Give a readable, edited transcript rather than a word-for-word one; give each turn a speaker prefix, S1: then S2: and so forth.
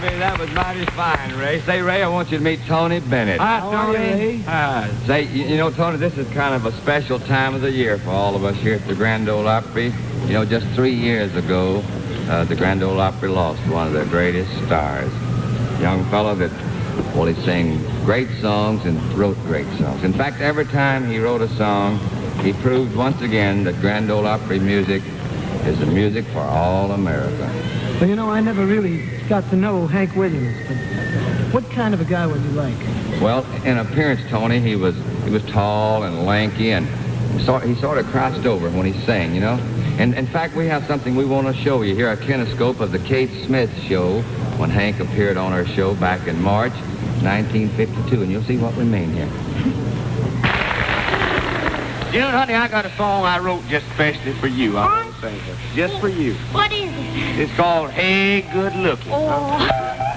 S1: Ray, that was mighty fine, Ray. Say, Ray, I want you to meet Tony Bennett.
S2: Hi, Tony.
S1: Say, you know, Tony, this is kind of a special time of the year for all of us here at the Grand Ole Opry. You know, just 3 years ago, the Grand Ole Opry lost one of their greatest stars. Young fellow that, well, he sang great songs and wrote great songs. In fact, every time he wrote a song, he proved once again that Grand Ole Opry music is the music for all America.
S2: Well, you know, I never really got to know Hank Williams, but what kind of a guy was he like?
S1: Well, in appearance, Tony, he was tall and lanky, and he sort of crossed over when he sang, you know. And in fact, we have something we want to show you here, a kinescope of the Kate Smith show when Hank appeared on our show back in March 1952, and you'll see what we mean here.
S3: You know, honey, I got a song I wrote just especially for you. I want to sing it. Just for you.
S4: What is it?
S3: It's called Hey Good Looking.
S4: Oh.